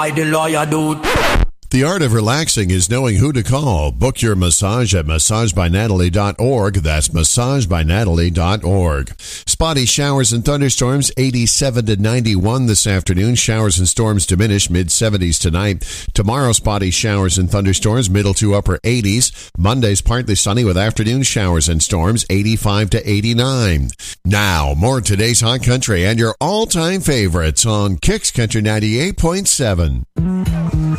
the lawyer dude. The art of relaxing is knowing who to call. Book your massage at massagebynatalie.org. That's massagebynatalie.org. Spotty showers and thunderstorms, 87 to 91 this afternoon. Showers and storms diminish, mid-70s tonight. Tomorrow, spotty showers and thunderstorms, middle to upper 80s. Monday's partly sunny with afternoon showers and storms, 85 to 89. Now, more today's Hot Country and your all-time favorites on Kicks Country 98.7.